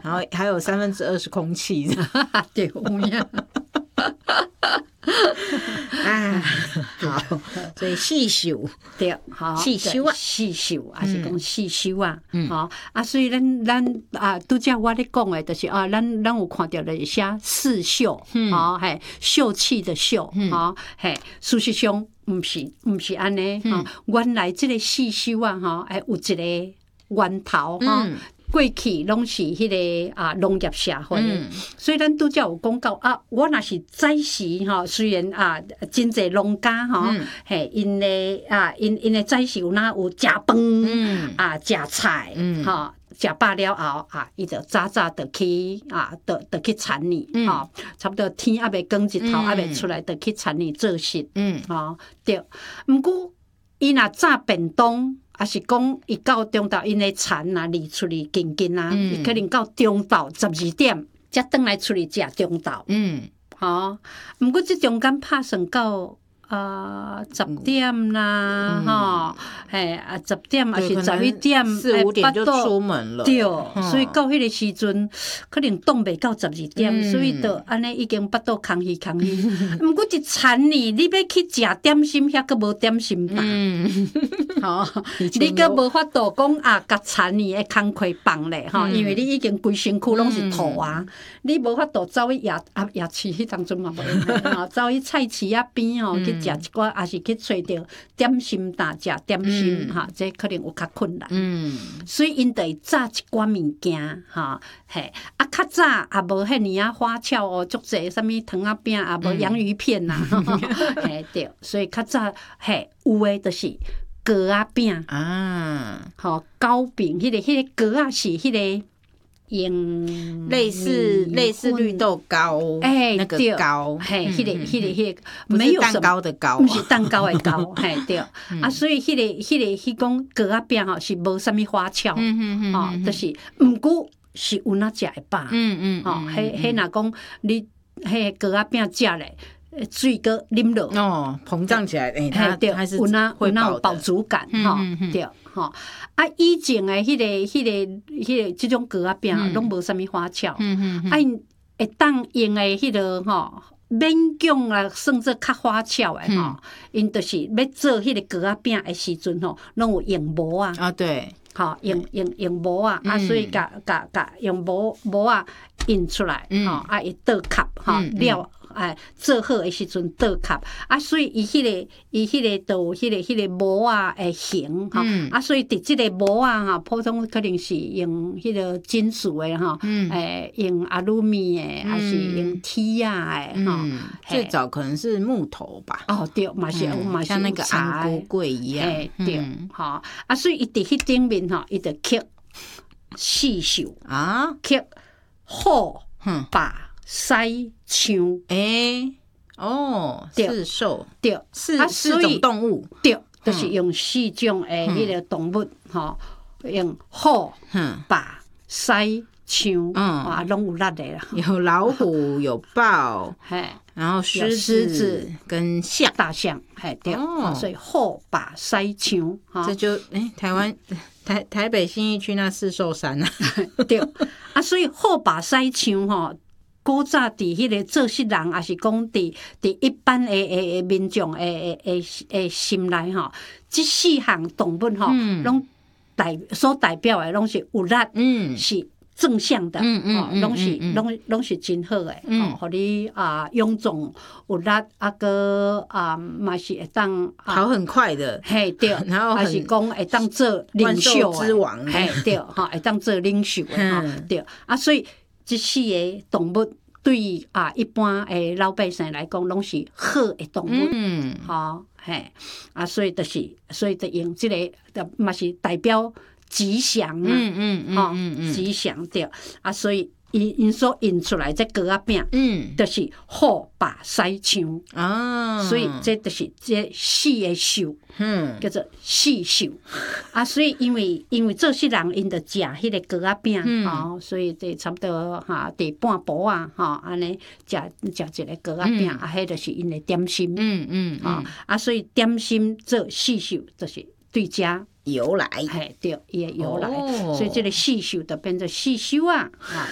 然后还有2/3是空气。 对，有影。 啊，好，所以细嗅， 对，好， 细嗅啊， 细嗅，还是讲细嗅啊，吼啊，所以咱啊，拄则我咧讲的，就是啊，咱有看到的写四嗅，吼，嘿，秀气的秀，吼，嘿，事实上毋是安尼，吼，原来即个细嗅啊，吼，哎，有一个源头，吼。过去拢是迄个农业社会，所以咱拄则有讲到啊，我若是早时吼，虽然真侪农家吼，嘿，因的早时有哪有食饭食菜吼。食饱了后伊就早就去就去田里吼，差不多天还未光，日头还未出来，就去田里做事，吼对。毋过伊若炸便当。还是讲，伊到中昼，因的田啊，离厝里近近啊，伊可能到中昼12点，才转来厝里食中昼。吼，毋过即中间拍算到10点啦，吼，嘿10点还是11点 ，4、5点就出门了。 对，所以到迄个时阵，可能冻袂到12点，所以就安尼已经巴肚空虚。毋过一田里，你要去食点心，遐个无点心吧？吼，你个无法度讲甲田里的工课放咧，吼，因为你已经规身躯拢是土啊，你无法度走去夜市，迄当阵嘛无用吼，走去菜市仔边吼去食一寡，也是去找着点心摊食点心哈，这可能有较困难。所以因得炸一寡物件哈，嘿，较早也无遐尼花俏哦，足济啥物糖仔饼也无洋芋片呐，嘿对，所以较早嘿有诶就是糕仔饼啊，吼糕饼，迄个糕仔是迄个。用类似绿豆糕，那个糕， 嘿，迄个没有蛋糕的糕， 不是蛋糕的糕，嘿对，所以迄讲糕仔饼吼是无啥物花俏，吼，就是毋过是有哪食会饱，吼，迄若讲你迄糕仔饼食咧。水个啉落哦，膨胀起来，它还是有那有饱足感，吼，对，吼。以前的迄个这种糕仔饼拢无啥物花俏，因会当用的迄个吼勉强啊，算做较花俏的吼，因就是要做迄个糕仔饼的时阵吼，拢有用模啊， 对， 吼用模啊，所以甲用模啊印出来，吼，伊倒壳吼料。做好的时阵倒壳所以伊迄个都有迄个模啊的形吼，所以伫即个模啊哈，普通可能是用迄个金属的哈，用阿鲁米的，还是用铁啊的哈。 最早可能是木头吧。 哦，对，嘛是像那个安菇柜一样。 对，哈所以伊伫迄顶面哈，伊就刻细嗅刻好把。西枪四兽对， 四种动物对，就是用4种诶迄个动物吼，用虎、把、狮、枪拢有力的啦。 有老虎，有豹，然后狮子跟大象，对，所以虎、把、狮、枪， 这就台湾台北信义区那4兽山啊， 对所以虎、把、狮、枪吼。古早伫迄个做事人，也是讲伫一般的民众的心内吼，即4项动物吼，拢所代表的拢是有力，是正向的，拢是真好的，互你勇壮有力，个嘛是会当跑很快的， 嘿对， 然后还是讲会当做领袖之王， 嘿对，会当做领袖的，对所以。这4个动物对一般的老百姓来讲，拢是好的动物，吼，嘿，所以就用这个，嘛是代表吉祥啊，吉祥对，所以因所印出来这糕仔饼，就是虎、把、狮、枪所以这就是这4个兽，叫做4兽所以因为做事人因着食迄个糕仔饼，所以就差不多第半晡安尼食一个糕仔饼，迄就是因的点心，所以点心做4兽就是对遮由来， 对，伊的由来，所以这个4兽就变做4兽啊。